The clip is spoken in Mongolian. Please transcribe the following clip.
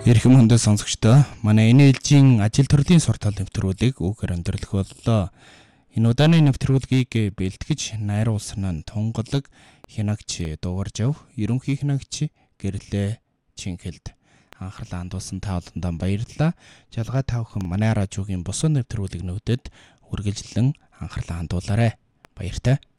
Эрхэм хүндэ сонсогчдоо манай энэ ээлжийн ажил төрлийн суртал нэвтрүүлгийг өгөр өндөрлөх боллоо. Энэ удааны нэвтрүүлгийг бэлтгэж найруулсан нь Тунгалаг хянагч Дугаржав, ерөнхий хянагч Гэрлээ Чинхэлд анхаарлаа хандуулсан та бүхэндээ баярлалаа. Жалгаа та бүхэн манай радиогийн бусад нэвтрүүлэг нүүдэд үргэлжлэн анхаарлаа хандуулаарай. Баяртай.